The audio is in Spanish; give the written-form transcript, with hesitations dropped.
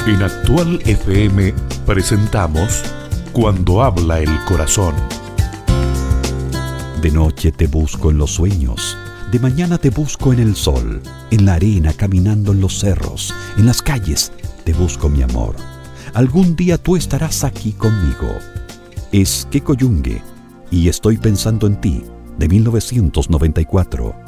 En Actual FM presentamos Cuando habla el corazón. De noche te busco en los sueños, de mañana te busco en el sol, en la arena caminando en los cerros, en las calles te busco mi amor. Algún día tú estarás aquí conmigo. Es Keko Yungue y Estoy pensando en ti, de 1994.